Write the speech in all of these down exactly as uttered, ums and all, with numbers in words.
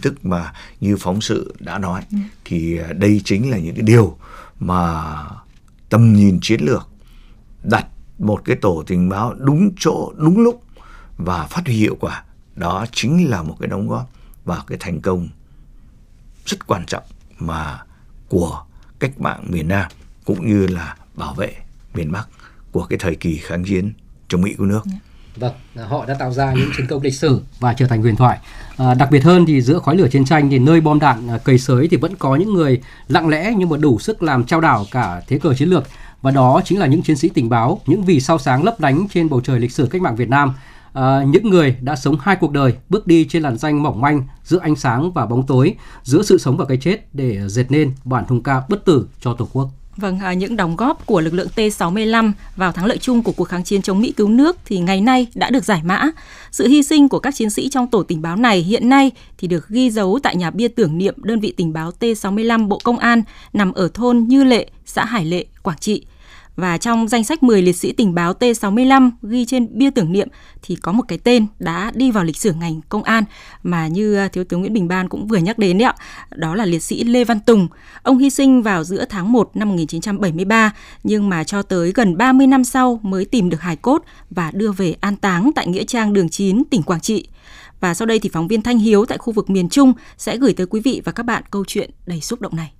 tức mà như phóng sự đã nói, ừ. thì đây chính là những cái điều mà tầm nhìn chiến lược, đặt một cái tổ tình báo đúng chỗ, đúng lúc và phát huy hiệu quả. Đó chính là một cái đóng góp vào cái thành công rất quan trọng mà của cách mạng miền Nam cũng như là bảo vệ miền Bắc của cái thời kỳ kháng chiến chống Mỹ cứu nước. Vâng, họ đã tạo ra những chiến công lịch sử và trở thành huyền thoại. À, đặc biệt hơn thì giữa khói lửa chiến tranh thì nơi bom đạn cầy sới thì vẫn có những người lặng lẽ nhưng mà đủ sức làm chao đảo cả thế cờ chiến lược. Và đó chính là những chiến sĩ tình báo, những vì sao sáng lấp lánh trên bầu trời lịch sử cách mạng Việt Nam. À, những người đã sống hai cuộc đời, bước đi trên làn ranh mỏng manh giữa ánh sáng và bóng tối, giữa sự sống và cái chết để dệt nên bản thung ca bất tử cho Tổ quốc. Vâng, những đóng góp của lực lượng T sáu mươi lăm vào thắng lợi chung của cuộc kháng chiến chống Mỹ cứu nước thì ngày nay đã được giải mã. Sự hy sinh của các chiến sĩ trong tổ tình báo này hiện nay thì được ghi dấu tại nhà bia tưởng niệm đơn vị tình báo T sáu mươi lăm Bộ Công an nằm ở thôn Như Lệ, xã Hải Lệ, Quảng Trị. Và trong danh sách mười liệt sĩ tình báo T sáu mươi lăm ghi trên bia tưởng niệm thì có một cái tên đã đi vào lịch sử ngành công an mà như Thiếu tướng Nguyễn Bình Ban cũng vừa nhắc đến đấy ạ. Đó là liệt sĩ Lê Văn Tùng. Ông hy sinh vào giữa tháng một năm một nghìn chín trăm bảy mươi ba nhưng mà cho tới gần ba mươi năm sau mới tìm được hài cốt và đưa về an táng tại Nghĩa Trang Đường chín, tỉnh Quảng Trị. Và sau đây thì phóng viên Thanh Hiếu tại khu vực miền Trung sẽ gửi tới quý vị và các bạn câu chuyện đầy xúc động này.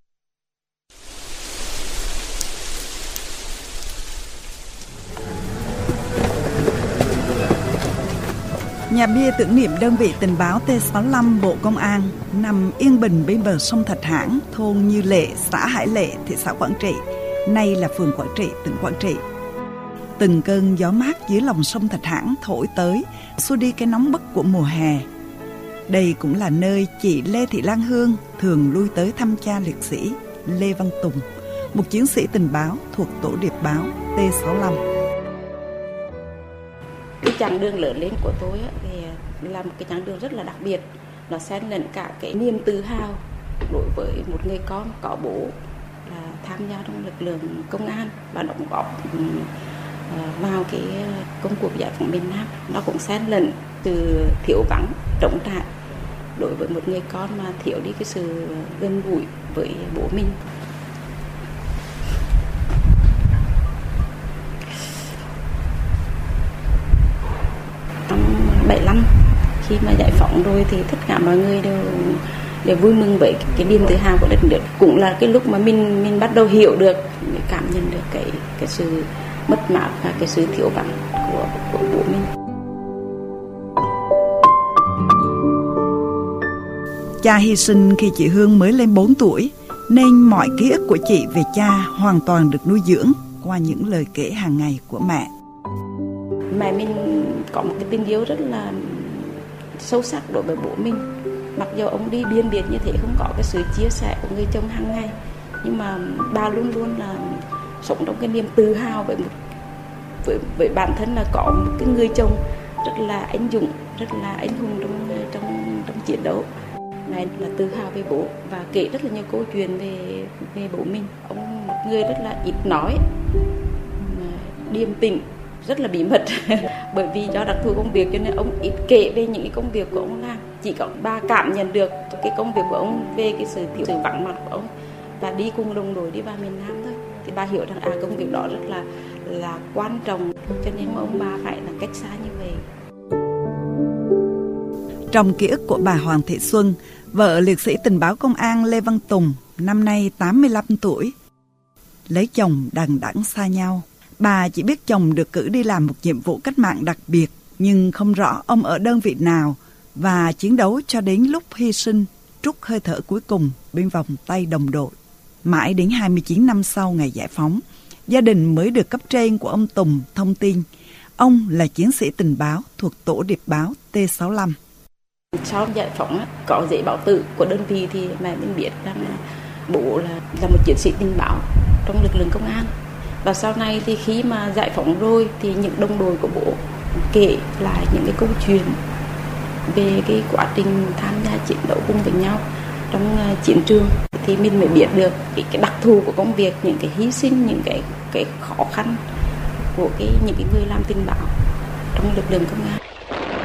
Nhà bia tưởng niệm đơn vị tình báo T sáu mươi lăm Bộ Công an nằm yên bình bên bờ sông Thạch Hãn, thôn Như Lệ, xã Hải Lệ, thị xã Quảng Trị, nay là phường Quảng Trị, tỉnh Quảng Trị. Từng cơn gió mát dưới lòng sông Thạch Hãn thổi tới, xua đi cái nóng bức của mùa hè. Đây cũng là nơi chị Lê Thị Lan Hương thường lui tới thăm cha liệt sĩ Lê Văn Tùng, một chiến sĩ tình báo thuộc tổ điệp báo T sáu mươi lăm. Cái chặng đường lớn lên của tôi á, thì là một cái chặng đường rất là đặc biệt. Nó xen lẫn cả cái niềm tự hào đối với một người con có bố là tham gia trong lực lượng công an và đóng góp vào cái công cuộc giải phóng miền Nam. Nó cũng xen lẫn từ thiếu vắng, trống trải đối với một người con mà thiếu đi cái sự gần gũi với bố mình. bảy mươi lăm khi mà giải phóng rồi thì tất cả mọi người đều đều vui mừng với cái niềm tự hào của đất nước. Cũng là cái lúc mà mình mình bắt đầu hiểu được, cảm nhận được cái cái sự mất mát và cái sự thiếu vắng của của bố mình. Cha hy sinh khi chị Hương mới lên bốn tuổi, nên mọi ký ức của chị về cha hoàn toàn được nuôi dưỡng qua những lời kể hàng ngày của mẹ. Mẹ mình có một cái tình yêu rất là sâu sắc đối với bố mình. Mặc dù ông đi biên biệt như thế, không có cái sự chia sẻ của người chồng hàng ngày, nhưng mà bà luôn luôn là sống trong cái niềm tự hào với, với, với bản thân là có một cái người chồng rất là anh dũng, rất là anh hùng trong, trong, trong chiến đấu. Mẹ là tự hào về bố và kể rất là nhiều câu chuyện về, về bố mình. Ông một người rất là ít nói, điềm tĩnh, rất là bí mật. Bởi vì do đặc thù công việc cho nên ông ít kể về những cái công việc của ông làm. Chỉ có bà cảm nhận được cái công việc của ông về cái sự thiếu sự vắng mặt của ông và đi cùng đồng đội đi vào miền Nam thôi. Thì bà hiểu rằng à công việc đó rất là là quan trọng, cho nên ông bà phải là cách xa như vậy. Trong ký ức của bà Hoàng Thị Xuân, vợ liệt sĩ tình báo công an Lê Văn Tùng, năm nay tám mươi lăm tuổi, lấy chồng đằng đẵng xa nhau. Bà chỉ biết chồng được cử đi làm một nhiệm vụ cách mạng đặc biệt, nhưng không rõ ông ở đơn vị nào và chiến đấu cho đến lúc hy sinh, trút hơi thở cuối cùng bên vòng tay đồng đội. Mãi đến hai mươi chín năm sau ngày giải phóng, gia đình mới được cấp trên của ông Tùng thông tin ông là chiến sĩ tình báo thuộc tổ điệp báo T sáu mươi lăm. Sau giải phóng có giấy báo tử của đơn vị thì mẹ mình biết rằng bố là là một chiến sĩ tình báo trong lực lượng công an. Và sau này thì khi mà giải phóng rồi thì những đồng đội của bố kể lại những cái câu chuyện về cái quá trình tham gia chiến đấu cùng với nhau trong chiến trường, thì mình mới biết được cái, cái đặc thù của công việc, những cái hy sinh, những cái cái khó khăn của cái những cái người làm tình báo trong lực lượng công an.